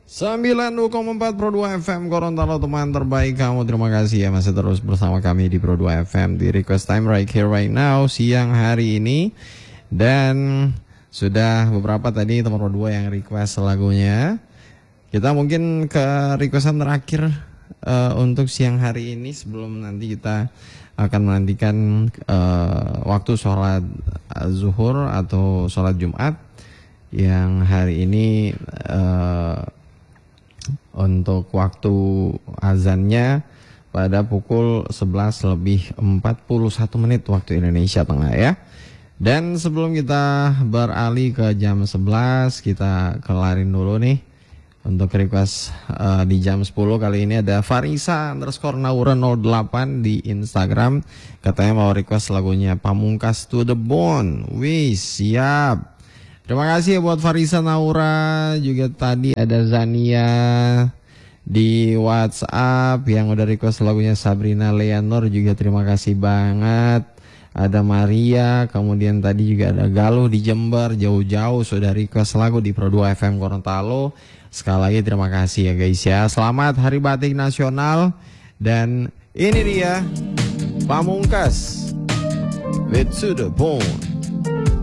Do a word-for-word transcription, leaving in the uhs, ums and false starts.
sembilan puluh dua koma empat Pro dua F M Gorontalo, teman terbaik kamu. Terima kasih ya masih terus bersama kami di Pro dua F M di Request Time right here right now siang hari ini. Dan sudah beberapa tadi teman Pro dua yang request lagunya. Kita mungkin ke requestan terakhir uh, untuk siang hari ini sebelum nanti kita akan menantikan uh, waktu sholat zuhur atau sholat Jumat yang hari ini uh, untuk waktu azannya pada pukul sebelas lebih empat puluh satu menit waktu Indonesia Tengah ya. Dan sebelum kita beralih ke jam sebelas, kita kelarin dulu nih untuk request uh, di jam sepuluh. Kali ini ada Farisa underscore Naura nol delapan di Instagram. Katanya mau request lagunya Pamungkas To The Bone. Wih, siap. Terima kasih ya buat Farisa Naura. Juga tadi ada Zania di WhatsApp yang udah request lagunya Sabrina Leonor, juga terima kasih banget. Ada Maria, kemudian tadi juga ada Galuh di Jember, jauh-jauh sudah request lagu di Pro dua F M Gorontalo. Sekali lagi terima kasih ya guys ya. Selamat Hari Batik Nasional. Dan ini dia Pamungkas with To The Bone.